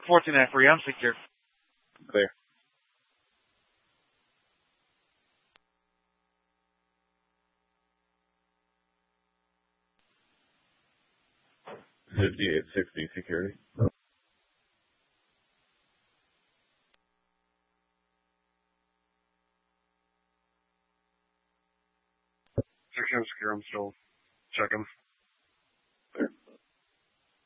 49 for you. I'm secure. Clear. $58.60 security. Secure, I'm still checking.